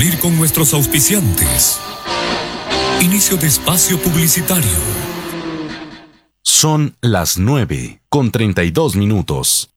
cumplir con nuestros auspiciantes. Inicio de espacio publicitario. Son las 9:32.